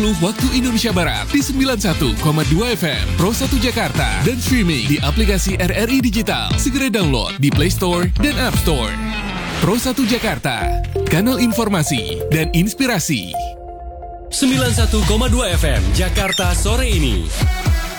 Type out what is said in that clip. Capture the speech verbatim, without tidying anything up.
waktu Indonesia Barat di sembilan puluh satu koma dua F M Pro satu Jakarta dan streaming di aplikasi R R I Digital. Segera download di Play Store dan App Store. Pro satu Jakarta, kanal informasi dan inspirasi. sembilan puluh satu koma dua F M Jakarta sore ini.